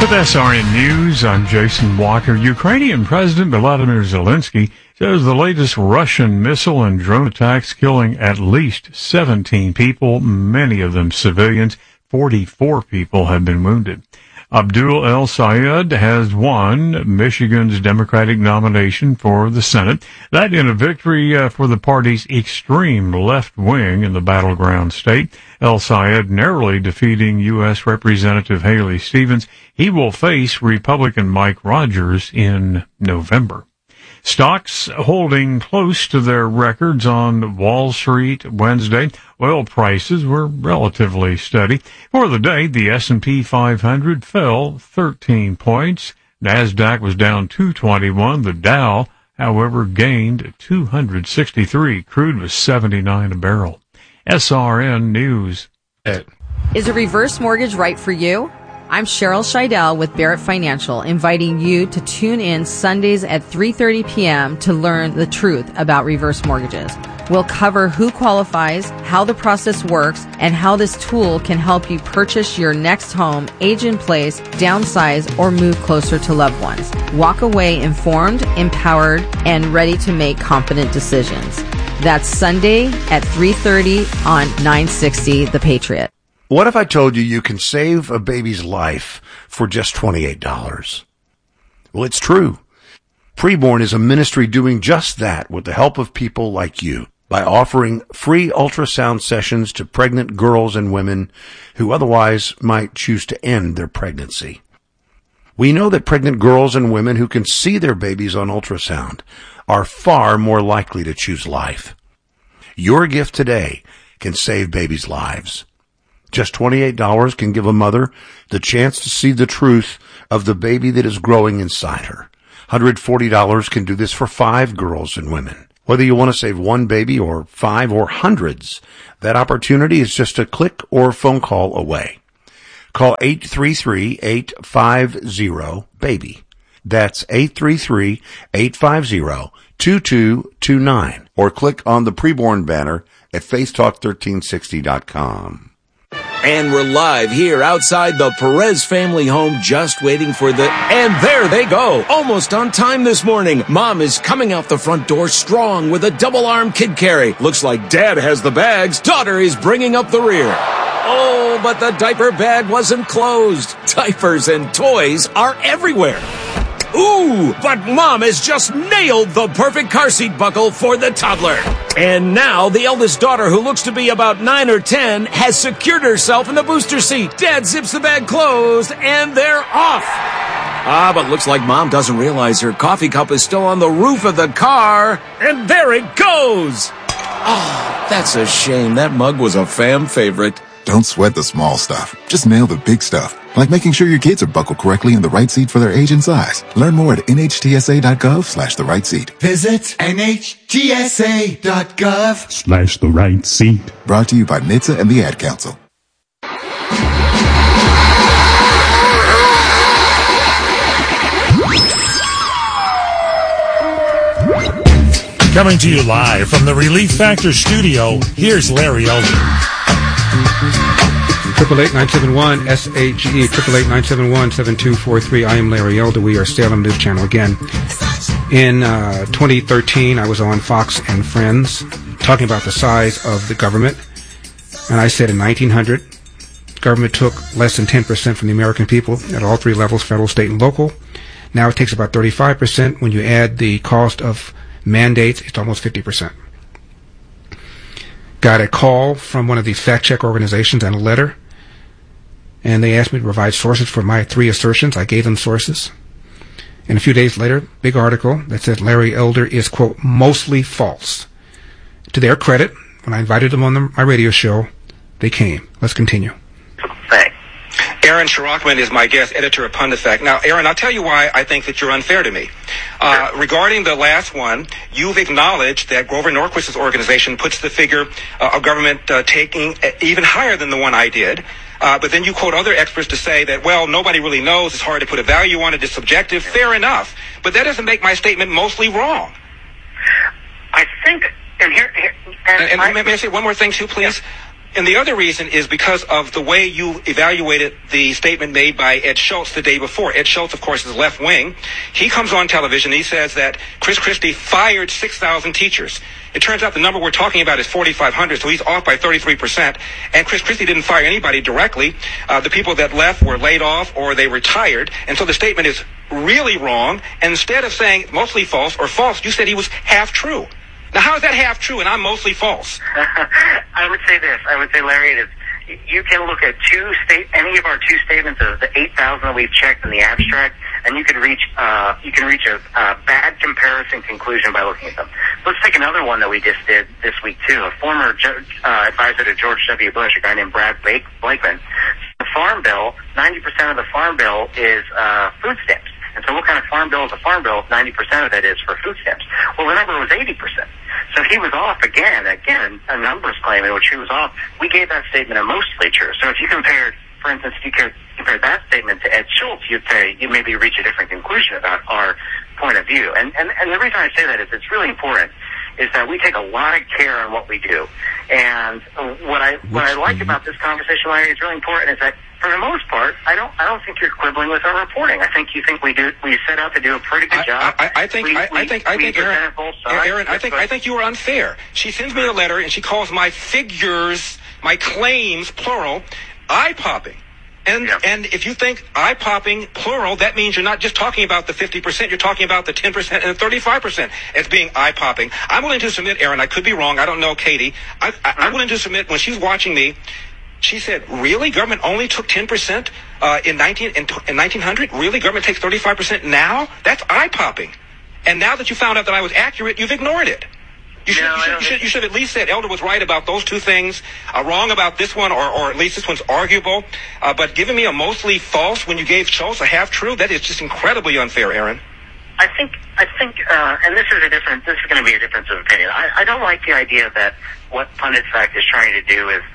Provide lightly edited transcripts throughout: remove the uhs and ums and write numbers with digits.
With SRN News, I'm Jason Walker. Ukrainian President Volodymyr Zelensky says the latest Russian missile and drone attacks killing at least 17 people, many of them civilians. 44 people have been wounded. Abdul El-Sayed has won Michigan's Democratic nomination for the Senate. That in a victory for the party's extreme left wing in the battleground state. El-Sayed narrowly defeating U.S. Representative Haley Stevens. He will face Republican Mike Rogers in November. Stocks holding close to their records on Wall Street Wednesday. Oil prices were relatively steady. For the day, the S&P 500 fell 13 points. NASDAQ was down 221. The Dow, however, gained 263. Crude was $79 a barrel. SRN News. Is a reverse mortgage right for you? I'm Cheryl Scheidel with Barrett Financial, inviting you to tune in Sundays at 3:30 p.m. to learn the truth about reverse mortgages. We'll cover who qualifies, how the process works, and how this tool can help you purchase your next home, age in place, downsize, or move closer to loved ones. Walk away informed, empowered, and ready to make confident decisions. That's Sunday at 3:30 on 960 The Patriot. What if I told you you can save a baby's life for just $28? Well, it's true. Preborn is a ministry doing just that with the help of people like you by offering free ultrasound sessions to pregnant girls and women who otherwise might choose to end their pregnancy. We know that pregnant girls and women who can see their babies on ultrasound are far more likely to choose life. Your gift today can save babies' lives. Just $28 can give a mother the chance to see the truth of the baby that is growing inside her. $140 can do this for 5 girls and women. Whether you want to save one baby or 5 or hundreds, that opportunity is just a click or phone call away. Call 833-850-BABY. That's 833-850-2229. Or click on the Preborn banner at faithtalk1360.com. And we're live here outside the Perez family home, just waiting for and there they go. Almost on time this morning. Mom is coming out the front door strong with a double-arm kid carry. Looks like Dad has the bags. Daughter is bringing up the rear. Oh, but the diaper bag wasn't closed. Diapers and toys are everywhere. Ooh, but Mom has just nailed the perfect car seat buckle for the toddler. And now the eldest daughter, who looks to be about 9 or 10, has secured herself in the booster seat. Dad zips the bag closed, and they're off. But looks like Mom doesn't realize her coffee cup is still on the roof of the car. And there it goes. Oh, that's a shame. That mug was a fam favorite. Don't sweat the small stuff. Just nail the big stuff, like making sure your kids are buckled correctly in the right seat for their age and size. Learn more at nhtsa.gov/the right seat. Visit nhtsa.gov/the right seat. Brought to you by NHTSA and the Ad Council. Coming to you live from the Relief Factor studio, here's Larry Elder. 888-971-SHE, 888-971-7243. I am Larry Elder. We are Salem News Channel again. In 2013, I was on Fox and Friends talking about the size of the government. And I said in 1900, government took less than 10% from the American people at all 3 levels, federal, state, and local. Now it takes about 35%. When you add the cost of mandates, it's almost 50%. Got a call from one of these fact-check organizations and a letter, and they asked me to provide sources for my 3 assertions. I gave them sources. And a few days later, big article that said Larry Elder is, quote, mostly false. To their credit, when I invited them on my radio show, they came. Let's continue. Thanks. Aaron Shirachman is my guest editor of PunditFact. Now, Aaron, I'll tell you why I think that you're unfair to me. Regarding the last one, you've acknowledged that Grover Norquist's organization puts the figure of government taking even higher than the one I did. But then you quote other experts to say that, well, nobody really knows. It's hard to put a value on it. It's subjective. Fair enough. But that doesn't make my statement mostly wrong. I think, and may I say one more thing, too, please? Yeah. And the other reason is because of the way you evaluated the statement made by Ed Schultz the day before. Ed Schultz, of course, is left wing. He comes on television. He says that Chris Christie fired 6,000 teachers. It turns out the number we're talking about is 4,500, so he's off by 33%. And Chris Christie didn't fire anybody directly. The people that left were laid off or they retired. And so the statement is really wrong. And instead of saying mostly false or false, you said he was half true. Now, how is that half true and I'm mostly false? I would say this. I would say, Larry, it is, you can look at any of our two statements of the 8,000 that we've checked in the abstract, and you can reach a bad comparison conclusion by looking at them. Let's take another one that we just did this week, too. A former advisor to George W. Bush, a guy named Brad Blakeman. The Farm Bill, 90% of the Farm Bill is food stamps. And so what kind of farm bill is a farm bill if 90% of it is for food stamps? Well, the number was 80%. So he was off again, a numbers claim in which he was off. We gave that statement a mostly true. So if you compared, for instance, if you compared that statement to Ed Schultz, you'd maybe reach a different conclusion about our point of view. And the reason I say that is it's really important is that we take a lot of care on what we do. And what I like about this conversation, Larry, is really important is that for the most part, I don't think you're quibbling with our reporting. I think you think we set out to do a pretty good job. I think you are unfair. She sends me a letter and she calls my figures, my claims, plural, eye-popping. And if you think eye-popping, plural, that means you're not just talking about the 50%, you're talking about the 10% and the 35% as being eye-popping. I'm willing to submit, Aaron, I could be wrong, I don't know Katie. I'm willing to submit, when she's watching me, she said, really? Government only took 10% in 1900? Really? Government takes 35% now? That's eye-popping. And now that you found out that I was accurate, you've ignored it. You should have at least said Elder was right about those two things, wrong about this one, or at least this one's arguable. But giving me a mostly false when you gave Schultz a half-true, that is just incredibly unfair, Aaron. I think, and this is going to be a difference of opinion. I don't like the idea that what PunditFact is trying to do is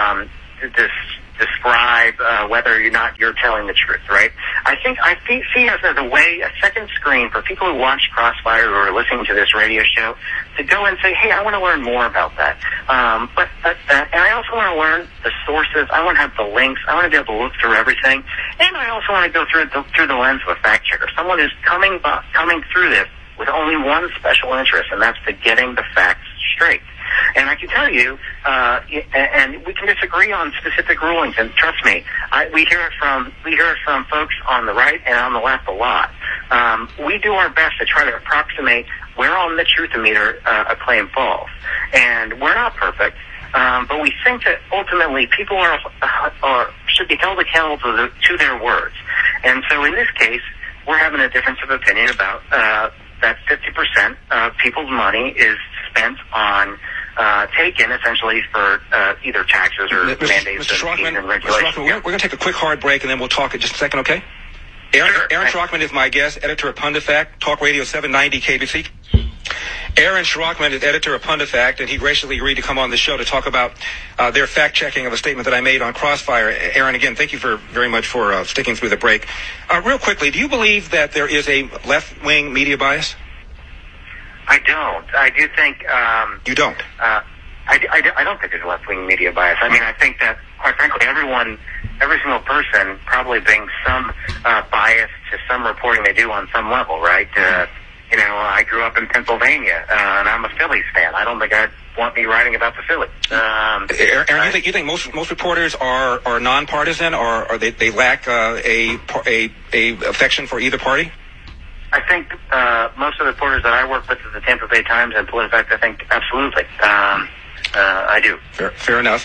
describe whether or not you're telling the truth, right? I see us as a second screen for people who watch Crossfire or are listening to this radio show to go and say, hey, I want to learn more about that. And I also want to learn the sources. I want to have the links. I want to be able to look through everything. And I also want to go through the lens of a fact checker, someone who's coming through this with only one special interest, and that's to getting the facts straight. And I can tell you, and we can disagree on specific rulings. And trust me, we hear it from folks on the right and on the left a lot. We do our best to try to approximate where on the truthometer a claim falls, and we're not perfect. But we think that ultimately people should be held accountable to their words. And so in this case, we're having a difference of opinion about that 50% of people's money is spent on taken essentially for either taxes or mandates and regulations. We're going to take a quick hard break and then we'll talk in just a second, okay? Aaron Schrockman is my guest, editor of PunditFact, Talk Radio 790 KBC. Aaron Schrockman is editor of PunditFact, and he graciously agreed to come on the show to talk about their fact-checking of a statement that I made on Crossfire. Aaron, again, thank you very much for sticking through the break. Real quickly, do you believe that there is a left-wing media bias? I don't. I do think... you don't? I don't think there's a left-wing media bias. I mean, I think that, quite frankly, every single person probably brings some bias to some reporting they do on some level, right? I grew up in Pennsylvania, and I'm a Phillies fan. I don't think I'd want me writing about the Phillies. Aaron, you think most reporters are nonpartisan, or they lack a affection for either party? I think most of the reporters that I work with at the Tampa Bay Times and PolitiFact, I think absolutely. I do. Fair enough.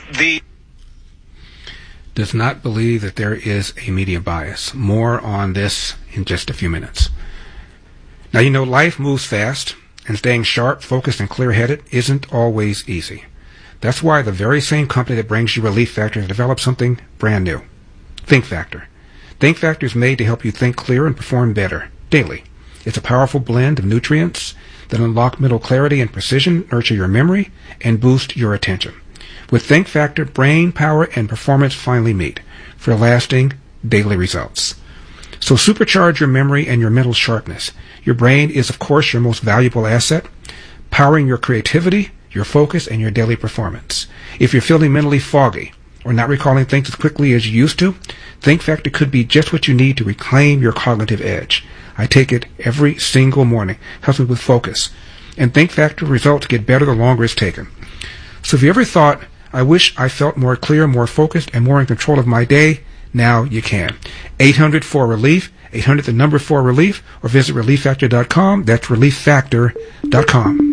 Does not believe that there is a media bias. More on this in just a few minutes. Now, life moves fast, and staying sharp, focused, and clear-headed isn't always easy. That's why the very same company that brings you Relief Factor has developed something brand new. Think Factor. Think Factor is made to help you think clear and perform better daily. It's a powerful blend of nutrients that unlock mental clarity and precision, nurture your memory, and boost your attention. With Think Factor, brain power and performance finally meet for lasting daily results. So supercharge your memory and your mental sharpness. Your brain is, of course, your most valuable asset, powering your creativity, your focus, and your daily performance. If you're feeling mentally foggy or not recalling things as quickly as you used to, Think Factor could be just what you need to reclaim your cognitive edge. I take it every single morning. Helps me with focus. And Think Factor results get better the longer it's taken. So if you ever thought, I wish I felt more clear, more focused, and more in control of my day, now you can. 800-4RELIEF, 800-4RELIEF, or visit ReliefFactor.com. That's ReliefFactor.com.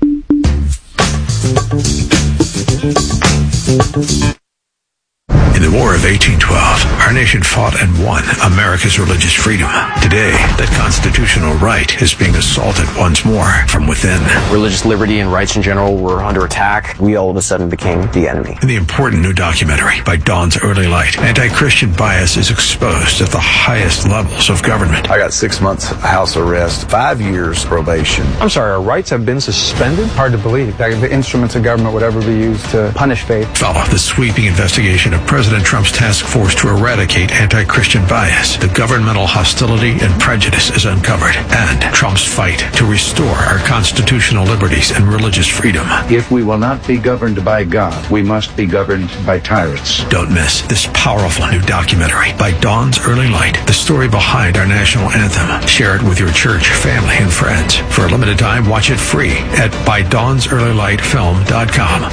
In the War of 1812, our nation fought and won America's religious freedom. Today, that constitutional right is being assaulted once more from within. Religious liberty and rights in general were under attack. We all of a sudden became the enemy. In the important new documentary by Dawn's Early Light, anti-Christian bias is exposed at the highest levels of government. I got 6 months house arrest, 5 years probation. I'm sorry, our rights have been suspended? Hard to believe that the instruments of government would ever be used to punish faith. Follow the sweeping investigation of President Trump's task force to eradicate anti-Christian bias. The governmental hostility and prejudice is uncovered, and Trump's fight to restore our constitutional liberties and religious freedom. If we will not be governed by God, we must be governed by tyrants. Don't miss this powerful new documentary by Dawn's Early Light, the story behind our national anthem. Share it with your church, family, and friends. For a limited time, watch it free at ByDawnsEarlyLightFilm.com.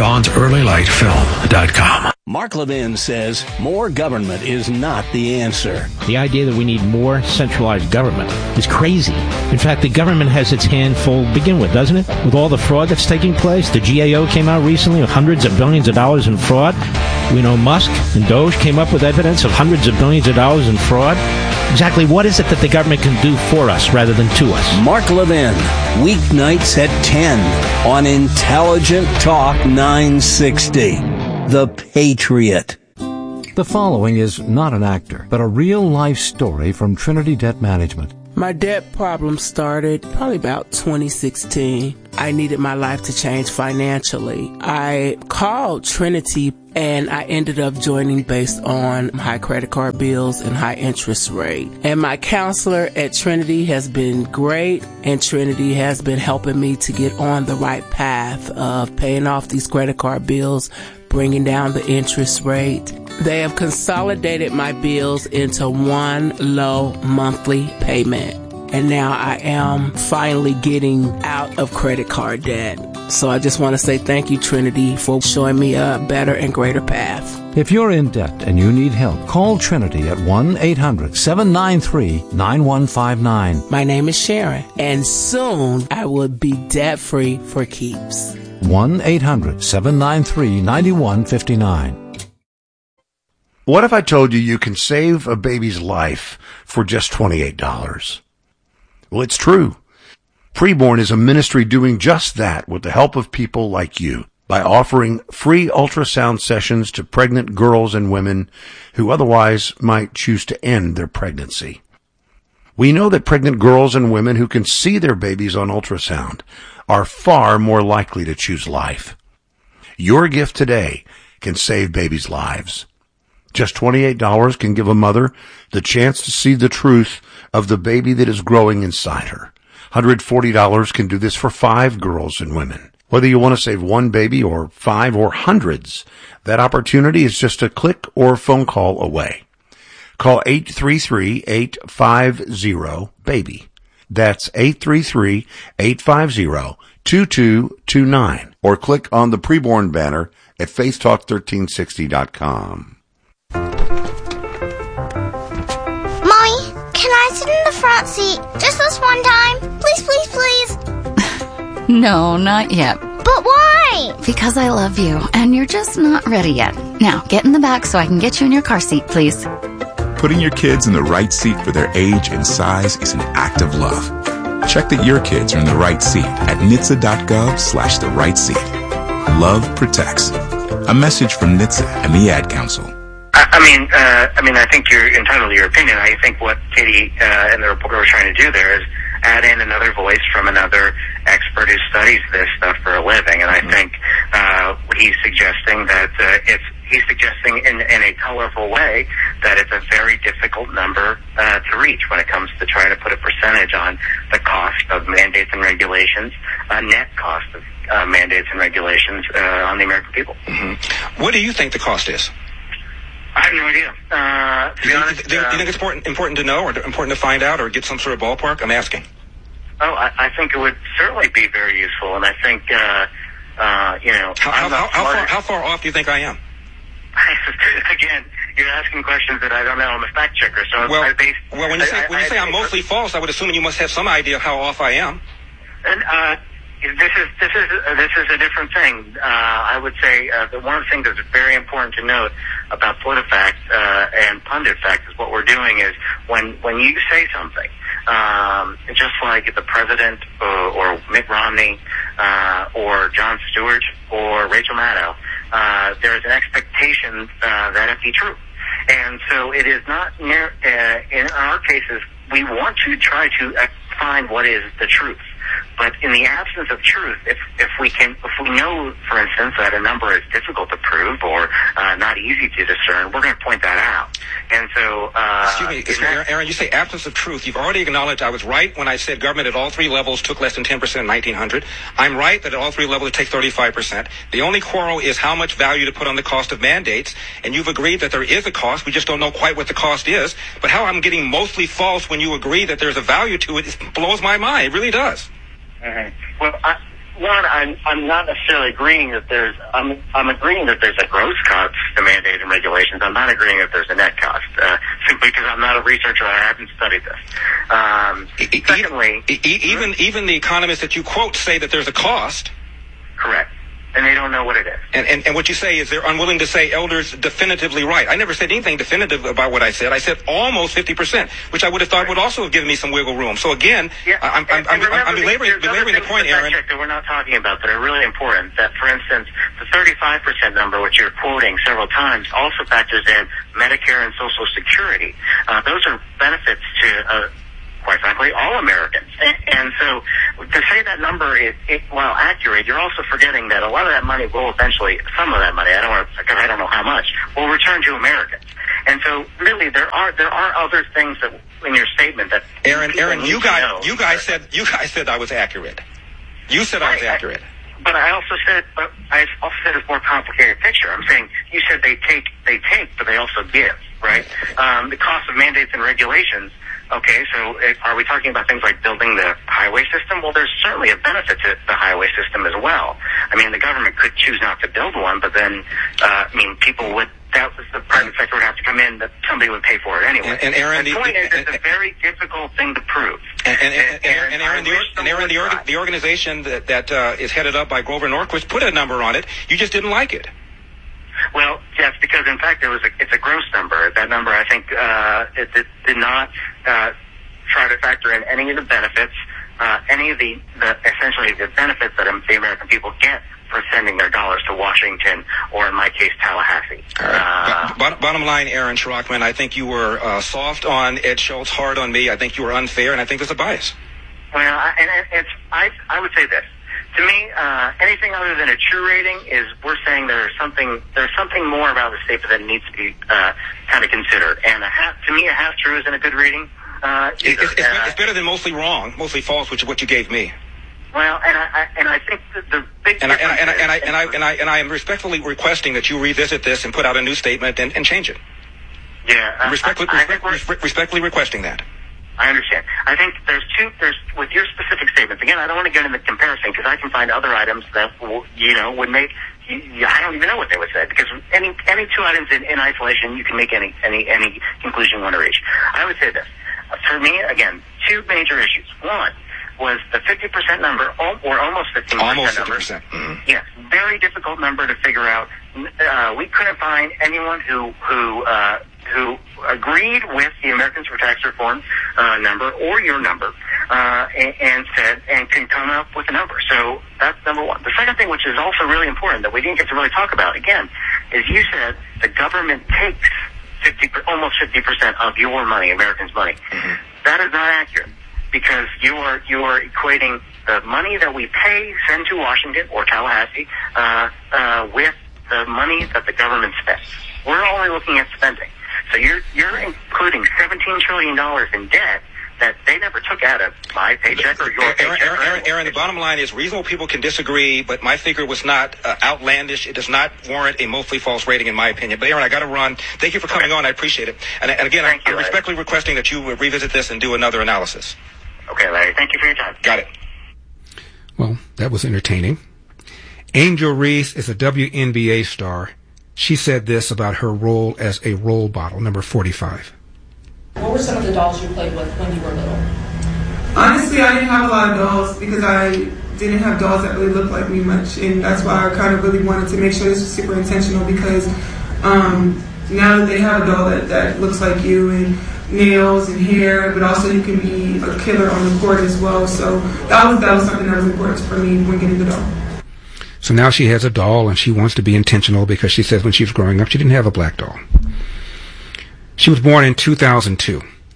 ByDawnsEarlyLightFilm.com. Mark Levin says more government is not the answer. The idea that we need more centralized government is crazy. In fact, the government has its hand full to begin with, doesn't it? With all the fraud that's taking place, the GAO came out recently with hundreds of billions of dollars in fraud. We know Musk and Doge came up with evidence of hundreds of billions of dollars in fraud. Exactly what is it that the government can do for us rather than to us? Mark Levin, weeknights at 10 on Intelligent Talk 960. The Patriot. The following is not an actor, but a real-life story from Trinity Debt Management. My debt problem started probably about 2016. I needed my life to change financially. I called Trinity and I ended up joining based on high credit card bills and high interest rate. And my counselor at Trinity has been great, and Trinity has been helping me to get on the right path of paying off these credit card bills, bringing down the interest rate. They have consolidated my bills into one low monthly payment. And now I am finally getting out of credit card debt. So I just want to say thank you, Trinity, for showing me a better and greater path. If you're in debt and you need help, call Trinity at 1-800-793-9159. My name is Sharon, and soon I will be debt-free for keeps. 1-800-793-9159. What if I told you you can save a baby's life for just $28? Well, it's true. Preborn is a ministry doing just that with the help of people like you by offering free ultrasound sessions to pregnant girls and women who otherwise might choose to end their pregnancy. We know that pregnant girls and women who can see their babies on ultrasound are far more likely to choose life. Your gift today can save babies' lives. Just $28 can give a mother the chance to see the truth of the baby that is growing inside her. $140 can do this for 5 girls and women. Whether you want to save one baby or 5 or hundreds, that opportunity is just a click or phone call away. Call 833-850-BABY. That's 833-850-2229. Or click on the Preborn banner at faithtalk1360.com. Mommy, can I sit in the front seat just this one time? Please, please, please. No, not yet. But why? Because I love you, and you're just not ready yet. Now, get in the back so I can get you in your car seat, please. Putting your kids in the right seat for their age and size is an act of love. Check that your kids are in the right seat at NHTSA.gov/the right seat. Love protects. A message from NHTSA and the Ad Council. I mean, I think you're entitled to your opinion. I think what Katie and the reporter were trying to do there is add in another voice from another expert who studies this stuff for a living. And I think what he's suggesting that he's suggesting in a colorful way that it's a very difficult number to reach when it comes to trying to put a percentage on the cost of mandates and regulations, net cost of mandates and regulations on the American people. Mm-hmm. What do you think the cost is? I have no idea. To be honest, do you think it's important to know, or important to find out, or get some sort of ballpark? I'm asking. Oh, I think it would certainly be very useful, and I think, How far off do you think I am? Again, you're asking questions that I don't know. I'm a fact checker, so when you say I'm mostly false, I would assume you must have some idea of how off I am. And this is a different thing. I would say one of the things that's very important to note about PolitiFact and PunditFact is what we're doing is when you say something, just like the president or Mitt Romney or Jon Stewart or Rachel Maddow, there is an expectation that it be true. And so it is not near, in our cases, we want to try to find what is the truth. But in the absence of truth, if we know, for instance, that a number is difficult to prove or not easy to discern, we're going to point that out. And so, excuse me, Aaron, you say absence of truth. You've already acknowledged I was right when I said government at all three levels took less than 10% in 1900. I'm right that at all three levels it takes 35%. The only quarrel is how much value to put on the cost of mandates. And you've agreed that there is a cost. We just don't know quite what the cost is. But how I'm getting mostly false when you agree that there's a value to it blows my mind. It really does. Mm-hmm. Well, I'm not necessarily agreeing that I'm agreeing that there's a gross cost to mandate and regulations. I'm not agreeing that there's a net cost, simply because I'm not a researcher. I haven't studied this. Secondly, even the economists that you quote say that there's a cost. Correct. And they don't know what it is. And what you say is they're unwilling to say Elder's definitively right. I never said anything definitive about what I said. I said almost 50%, which I would have thought would also have given me some wiggle room. So again, I'm belaboring the point, Aaron. That we're not talking about that are really important. That, for instance, the 35% number, which you're quoting several times, also factors in Medicare and Social Security. Those are benefits to quite frankly, all Americans. And so to say that number is, while accurate, you're also forgetting that a lot of that money will eventually, some of that money, I don't know how much, will return to Americans. And so really there are other things that in your statement that Aaron, you guys said I was accurate. You said I was accurate. But I also said it's a more complicated picture. I'm saying you said they take, but they also give, right? The cost of mandates and regulations. Okay, so are we talking about things like building the highway system? Well, there's certainly a benefit to the highway system as well. I mean, the government could choose not to build one, but then, people would, the private sector would have to come in, but somebody would pay for it anyway. And Aaron, the point is, it's a very difficult thing to prove. Aaron, the organization that is headed up by Grover Norquist put a number on it. You just didn't like it. Well, yes, because in fact it's a gross number. That number, I think, it did not try to factor in any of the benefits, any of the essentially the benefits that the American people get for sending their dollars to Washington or, in my case, Tallahassee. Bottom line, Aaron Shirachman, I think you were soft on Ed Schultz, hard on me. I think you were unfair, and I think there's a bias. Well, I would say this. To me, anything other than a true rating is we're saying there's something more about the statement that needs to be kind of considered. And to me, a half true isn't a good reading. It's better than mostly wrong, mostly false, which is what you gave me. Well, and I think that the big and I am respectfully requesting that you revisit this and put out a new statement and change it. Yeah, respectfully requesting that. I understand. I think there's with your specific statements. Again, I don't want to get into comparison because I can find other items that would make. I don't even know what they would say because any two items in isolation, you can make any conclusion you want to reach. I would say this. For me, again, two major issues. One was the 50% number, or almost 15% almost number. 50%. Mm-hmm. Yes, very difficult number to figure out. We couldn't find anyone who agreed with the Americans for Tax Reform number or your number and said and can come up with a number. So that's number one. The second thing, which is also really important that we didn't get to really talk about again, is you said the government takes almost 50% of your money, Americans' money. Mm-hmm. That is not accurate because you are equating the money that we send to Washington or Tallahassee with the money that the government spends. We're only looking at spending. So you're including $17 trillion in debt that they never took out of my paycheck or your paycheck. Aaron, the bottom line is reasonable people can disagree, but my figure was not outlandish. It does not warrant a mostly false rating, in my opinion. But, Aaron, I got to run. Thank you for coming on. I appreciate it. And again, I'm respectfully requesting that you revisit this and do another analysis. Okay, Larry. Thank you for your time. Got it. Well, that was entertaining. Angel Reese is a WNBA star. She said this about her role as a role model, number 45. What were some of the dolls you played with when you were little? Honestly, I didn't have a lot of dolls because I didn't have dolls that really looked like me much, and that's why I kind of really wanted to make sure this was super intentional, because now that they have a doll that looks like you, and nails and hair, but also you can be a killer on the court as well. So that was something that was important for me when getting the doll. So now she has a doll, and she wants to be intentional because she says when she was growing up, she didn't have a black doll. She was born in 2002.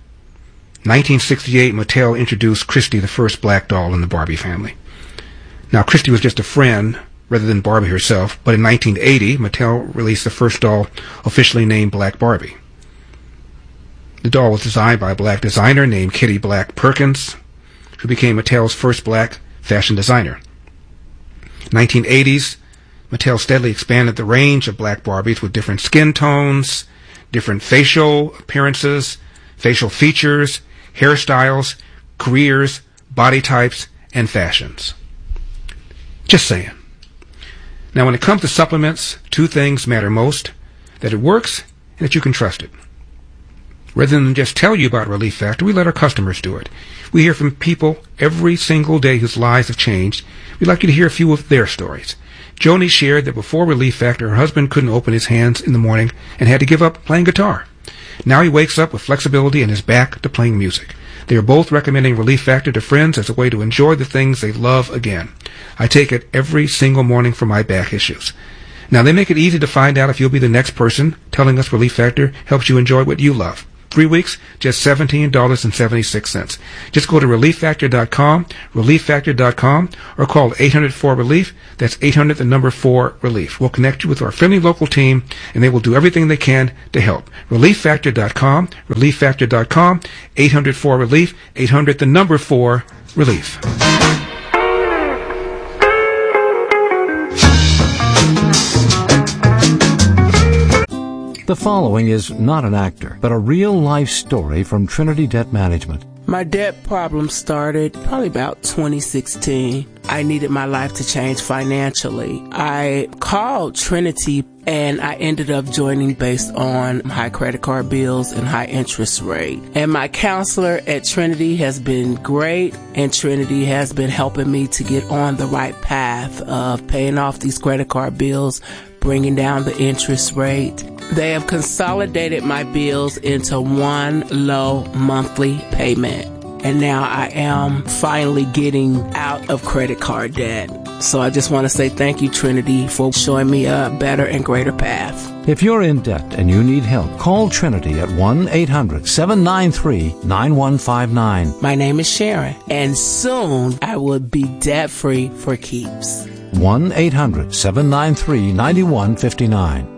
1968, Mattel introduced Christy, the first black doll in the Barbie family. Now, Christy was just a friend rather than Barbie herself, but in 1980, Mattel released the first doll officially named Black Barbie. The doll was designed by a black designer named Kitty Black Perkins, who became Mattel's first black fashion designer. 1980s, Mattel steadily expanded the range of black Barbies with different skin tones, different facial appearances, facial features, hairstyles, careers, body types, and fashions. Just saying. Now, when it comes to supplements, two things matter most: that it works and that you can trust it. Rather than just tell you about Relief Factor, we let our customers do it. We hear from people every single day whose lives have changed. We'd like you to hear a few of their stories. Joni shared that before Relief Factor, her husband couldn't open his hands in the morning and had to give up playing guitar. Now he wakes up with flexibility and is back to playing music. They are both recommending Relief Factor to friends as a way to enjoy the things they love again. I take it every single morning for my back issues. Now, they make it easy to find out if you'll be the next person telling us Relief Factor helps you enjoy what you love. 3 weeks, just $17.76. Just go to ReliefFactor.com, ReliefFactor.com, or call 800-4-RELIEF. That's 800-4-RELIEF. We'll connect you with our friendly local team, and they will do everything they can to help. ReliefFactor.com, ReliefFactor.com, 800-4-RELIEF, 800-4-RELIEF. The following is not an actor, but a real-life story from Trinity Debt Management. My debt problem started probably about 2016. I needed my life to change financially. I called Trinity and I ended up joining based on high credit card bills and high interest rate. And my counselor at Trinity has been great, and Trinity has been helping me to get on the right path of paying off these credit card bills, bringing down the interest rate. They have consolidated my bills into one low monthly payment. And now I am finally getting out of credit card debt. So I just want to say thank you, Trinity, for showing me a better and greater path. If you're in debt and you need help, call Trinity at 1-800-793-9159. My name is Sharon, and soon I will be debt-free for keeps. 1-800-793-9159.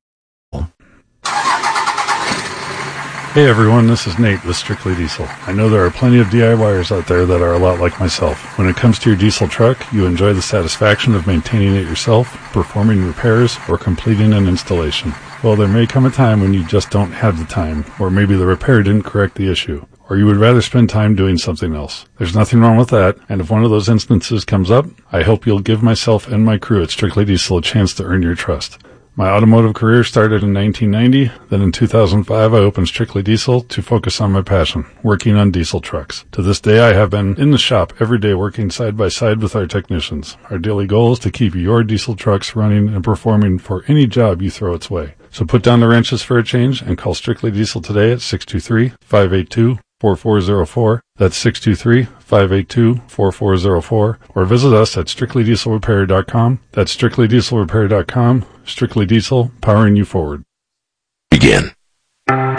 Hey everyone, this is Nate with Strictly Diesel. I know there are plenty of DIYers out there that are a lot like myself. When it comes to your diesel truck, you enjoy the satisfaction of maintaining it yourself, performing repairs, or completing an installation. Well, there may come a time when you just don't have the time, or maybe the repair didn't correct the issue, or you would rather spend time doing something else. There's nothing wrong with that, and if one of those instances comes up, I hope you'll give myself and my crew at Strictly Diesel a chance to earn your trust. My automotive career started in 1990. Then in 2005, I opened Strictly Diesel to focus on my passion, working on diesel trucks. To this day, I have been in the shop every day working side by side with our technicians. Our daily goal is to keep your diesel trucks running and performing for any job you throw its way. So put down the wrenches for a change and call Strictly Diesel today at 623-582-4404. That's 623-582-4404. Or visit us at strictlydieselrepair.com. That's strictlydieselrepair.com. Strictly Diesel, powering you forward. Begin.